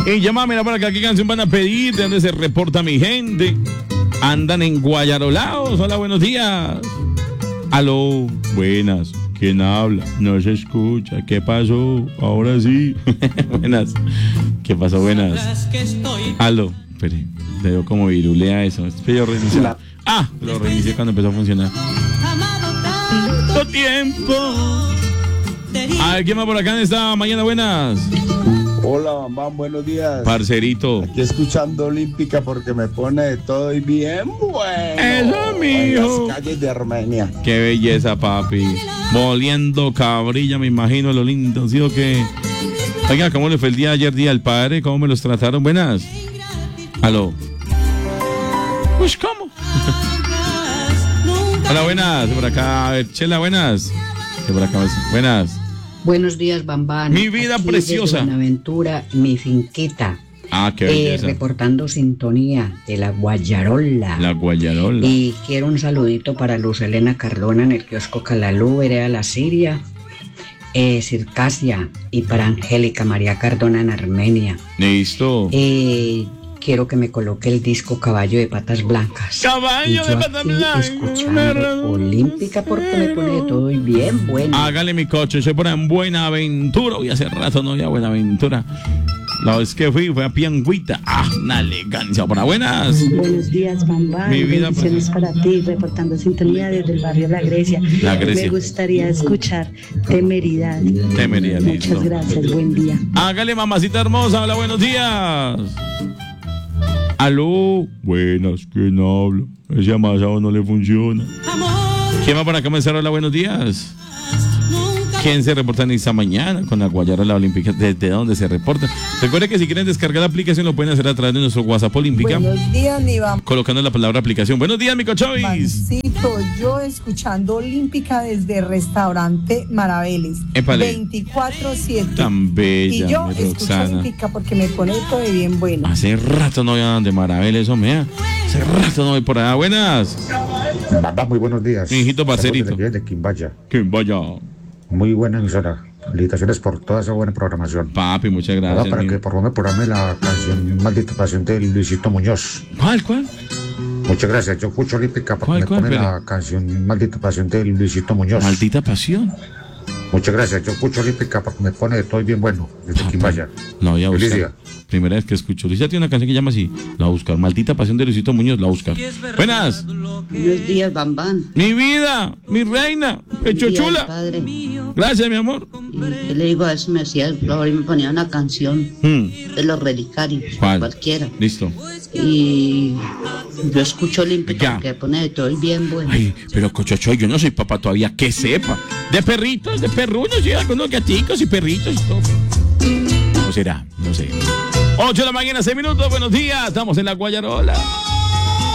Y llámame para acá, ¿qué canción van a pedir? ¿De dónde se reporta mi gente? Andan en Guayarolaos. Hola, buenos días. Aló, buenas. ¿Quién habla? No se escucha. ¿Qué pasó? Ahora sí. Buenas. ¿Qué pasó? Buenas. Aló. Espere, le veo como virulea eso. Espera, yo reiniciar. Ah, lo reinicié cuando empezó a funcionar. Tanto tiempo. A ver, ¿quién va por acá en esta mañana? Buenas. Hola, Bambán, buenos días. Parcerito. Aquí escuchando Olímpica porque me pone de todo y bien bueno. Eso, mijo. En las calles de Armenia. Qué belleza, papi. Moliendo cabrilla, me imagino lo lindo. ¿Sí o qué? Oiga, ¿cómo le fue el día ayer, día del padre? ¿Cómo me los trataron? Buenas. Aló. Pues, ¿cómo? Hola, buenas. Por acá, a ver, Chela, buenas. Por acá, buenas. Buenos días, Bambán. Mi vida aquí preciosa. Desde Buenaventura, mi finquita. Ah, qué belleza. Reportando sintonía de la Guayarola. La Guayarola. Y quiero un saludito para Luz Elena Cardona en el kiosco Calalú, Vereda La Siria, Circasia, y para Angélica María Cardona en Armenia. Listo. Quiero que me coloque el disco Caballo de Patas Blancas. Caballo de Patas Blancas. Escuchando Olímpica porque me pone de todo y bien bueno. Hágale mi coche, soy por en Buenaventura. Hoy hace rato no voy a Buenaventura. La vez que fue a Piangüita. Ah, una elegancia. Por buenas. Buenos días, Bambán. Mi vida, bendiciones para ti, reportando sintonía desde el barrio La Grecia. La Grecia. Me gustaría escuchar Temeridad. Temeridad, listo. Muchas gracias, buen día. Hágale, mamacita hermosa. Hola, buenos días. Aló. Buenas, ¿quién habla? Ese amasado no le funciona. ¿Quién va por acá? Hola, buenos días. ¿Quién se reporta en esta mañana con la Guayarola Olímpica? ¿Desde dónde se reporta? Recuerden que si quieren descargar la aplicación lo pueden hacer a través de nuestro WhatsApp Olímpica. Buenos días, mi Bambán. Colocando la palabra aplicación. Buenos días, mi cochovis. Mancito, yo escuchando Olímpica desde Restaurante Maraveles. Épale. 24/7. Tan bella, y yo escucho Roxana. Olímpica porque me pone todo de bien bueno. Hace rato no voy a de Marabel, eso mea. Hace rato no voy por allá. Buenas. Bambán, muy buenos días. Mi hijito parcerito. De Quimbaya. Quimbaya. Muy buena emisora. Felicitaciones por toda esa buena programación. Papi, muchas gracias. Para que por favor me programe la canción Maldita Pasión de Luisito Muñoz. ¿Cuál? Muchas gracias. Yo escucho Olímpica porque ¿Cuál? me pone la canción Maldita Pasión de Luisito Muñoz. Maldita Pasión. Muchas gracias. Yo escucho Olímpica porque me pone de todo bien bueno desde Quimbaya. No, voy a buscar. Feliz día. Primera vez que escucho. Luisa tiene una canción que llama así. La voy a buscar. Maldita Pasión de Luisito Muñoz. La voy a buscar. Buenas. Buenos días, Bambán. Mi vida, mi reina, pecho Buenos días, chula. padre. Gracias, mi amor. Y yo le digo a eso, me hacía el favor y me ponía una canción de los relicarios, ¿Cuál? cualquiera. Listo. Y yo escucho Olímpica Ya. que pone de todo y bien bueno. Ay, pero cochocho, yo no soy papá todavía, que sepa. De perritos, de perrunos, y algunos gaticos y perritos y todo. ¿O será? No sé. 8 de la mañana, 6 minutos, buenos días. Estamos en la Guayarola.